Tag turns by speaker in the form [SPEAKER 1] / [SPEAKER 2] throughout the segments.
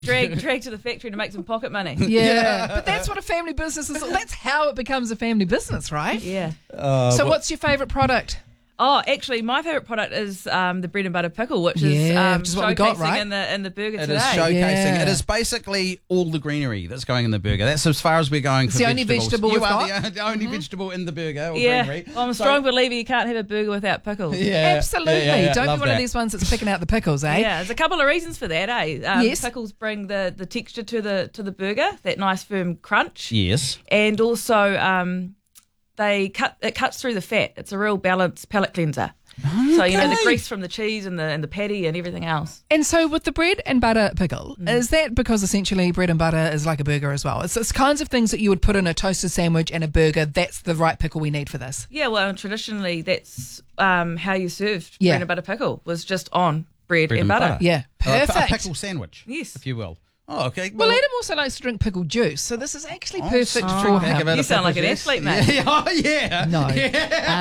[SPEAKER 1] drag to the factory to make some pocket money.
[SPEAKER 2] Yeah. But that's what a family business is. That's how it becomes a family business, right?
[SPEAKER 1] Yeah.
[SPEAKER 2] So what's your favourite product?
[SPEAKER 1] Oh, actually, my favourite product is the bread and butter pickle, which is
[SPEAKER 2] what we got, right?
[SPEAKER 1] in the burger
[SPEAKER 3] It
[SPEAKER 1] today.
[SPEAKER 3] is showcasing.
[SPEAKER 2] Yeah.
[SPEAKER 3] It is basically all the greenery that's going in the burger. That's as far as we're going for
[SPEAKER 2] It's the only
[SPEAKER 3] vegetables.
[SPEAKER 2] vegetable
[SPEAKER 3] You
[SPEAKER 2] we've
[SPEAKER 3] are
[SPEAKER 2] got.
[SPEAKER 3] the only vegetable in the burger or
[SPEAKER 1] Yeah,
[SPEAKER 3] greenery.
[SPEAKER 1] I'm a strong believer you can't have a burger without pickles.
[SPEAKER 3] Yeah,
[SPEAKER 2] Absolutely.
[SPEAKER 3] yeah,
[SPEAKER 2] Don't be
[SPEAKER 3] love
[SPEAKER 2] one of
[SPEAKER 3] that.
[SPEAKER 2] these ones that's picking out the pickles, eh?
[SPEAKER 1] Yeah, there's a couple of reasons for that, eh?
[SPEAKER 2] Yes.
[SPEAKER 1] Pickles bring the texture to the burger, that nice firm crunch,
[SPEAKER 3] Yes.
[SPEAKER 1] and also it cuts through the fat. It's a real balanced palate cleanser. So the grease from the cheese and the patty and everything else.
[SPEAKER 2] And so with the bread and butter pickle, is that because essentially bread and butter is like a burger as well? It's kinds of things that you would put in a toasted sandwich and a burger. That's the right pickle we need for this.
[SPEAKER 1] Yeah, well, traditionally that's how you served
[SPEAKER 2] Yeah.
[SPEAKER 1] bread and butter pickle, was just on bread and butter.
[SPEAKER 2] Yeah, perfect.
[SPEAKER 3] A pickle sandwich.
[SPEAKER 1] Yes.
[SPEAKER 3] If you will. Oh, okay.
[SPEAKER 2] Well, Adam also likes to drink pickle juice, so this is actually perfect for
[SPEAKER 3] think
[SPEAKER 2] him.
[SPEAKER 3] of it
[SPEAKER 1] You
[SPEAKER 3] as
[SPEAKER 1] sound like
[SPEAKER 3] pickle
[SPEAKER 1] an
[SPEAKER 3] juice.
[SPEAKER 1] athlete, mate.
[SPEAKER 3] Yeah. Oh, yeah.
[SPEAKER 2] No, no, okay,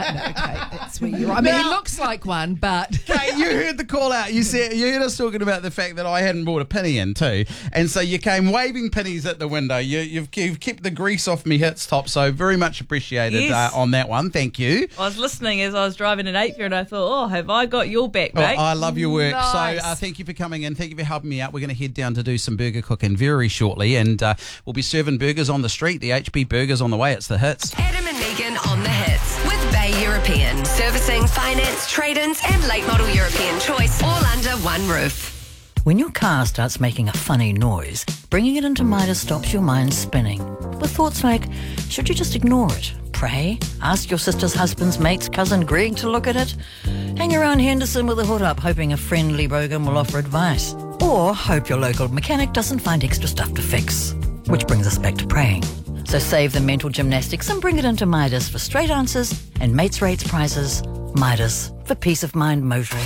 [SPEAKER 2] that's where you're. I mean, he looks like one, but
[SPEAKER 3] Hey, you heard the call out. You heard us talking about the fact that I hadn't brought a penny in too, and so you came waving pennies at the window. You've kept the grease off me hits top, so very much appreciated
[SPEAKER 1] Yes.
[SPEAKER 3] on that one. Thank you.
[SPEAKER 1] I was listening as I was driving an 8 and I thought, oh, have I got your back,
[SPEAKER 3] Oh,
[SPEAKER 1] mate?
[SPEAKER 3] I love your work.
[SPEAKER 2] Nice.
[SPEAKER 3] So thank you for coming in. Thank you for helping me out. We're going to head down to do some burger cooking very shortly, and we'll be serving burgers on the street. The HB Burgers on the way. It's the hits.
[SPEAKER 4] Adam and Megan on the hits with Bay European. Servicing, finance, trade-ins and late model European choice all under one roof.
[SPEAKER 5] When your car starts making a funny noise, bringing it into Midas stops your mind spinning. With thoughts like, should you just ignore it? Pray? Ask your sister's husband's mate's cousin Greg to look at it? Hang around Henderson with a hood up hoping a friendly bogan will offer advice? Or hope your local mechanic doesn't find extra stuff to fix? Which brings us back to praying. So save the mental gymnastics and bring it into Midas for straight answers and mates rates prizes. Midas, for peace of mind motoring.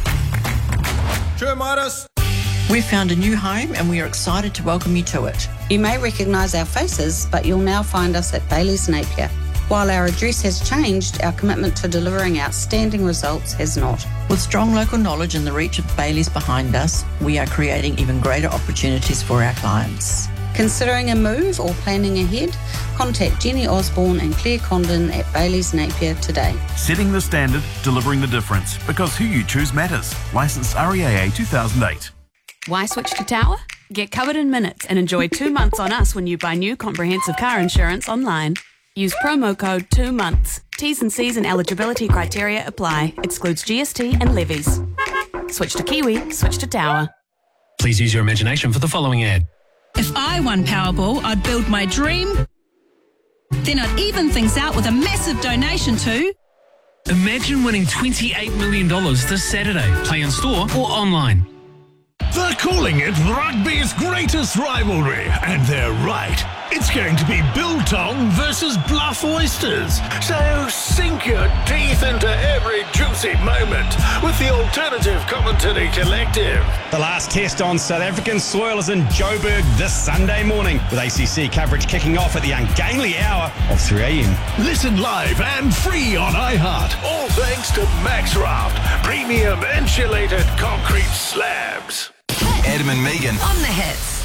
[SPEAKER 6] Sure, Midas.
[SPEAKER 7] We've found a new home and we are excited to welcome you to it.
[SPEAKER 8] You may recognise our faces, but you'll now find us at Bailey's Napier. While our address has changed, our commitment to delivering outstanding results has not.
[SPEAKER 7] With strong local knowledge and the reach of Bailey's behind us, we are creating even greater opportunities for our clients.
[SPEAKER 8] Considering a move or planning ahead? Contact Jenny Osborne and Claire Condon at Bailey's Napier today.
[SPEAKER 6] Setting the standard, delivering the difference. Because who you choose matters. Licensed REAA 2008.
[SPEAKER 9] Why switch to Tower? Get covered in minutes and enjoy 2 months on us when you buy new comprehensive car insurance online. Use promo code 2 months. T's and C's and eligibility criteria apply. Excludes GST and levies. Switch to Kiwi, switch to Tower.
[SPEAKER 10] Please use your imagination for the following ad.
[SPEAKER 11] If I won Powerball, I'd build my dream. Then I'd even things out with a massive donation to...
[SPEAKER 10] Imagine winning $28 million this Saturday. Play in store or online.
[SPEAKER 12] They're calling it rugby's greatest rivalry, and they're right. It's going to be Biltong versus Bluff Oysters. So sink your teeth into every juicy moment with the Alternative Commentary Collective.
[SPEAKER 13] The last test on South African soil is in Joburg this Sunday morning, with ACC coverage kicking off at the ungainly hour of 3 a.m.
[SPEAKER 12] Listen live and free on iHeart. All thanks to MaxRaft, premium insulated concrete slabs.
[SPEAKER 6] Adam and Megan
[SPEAKER 4] On the hits.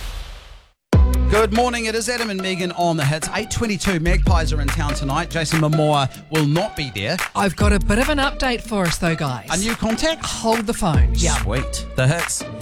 [SPEAKER 3] Good morning. It is Adam and Megan on the hits. 8:22. Magpies are in town tonight. Jason Momoa will not be there.
[SPEAKER 2] I've got a bit of an update for us though, guys.
[SPEAKER 3] A new contact?
[SPEAKER 2] Hold the phone. Yeah.
[SPEAKER 3] Sweet. The hits.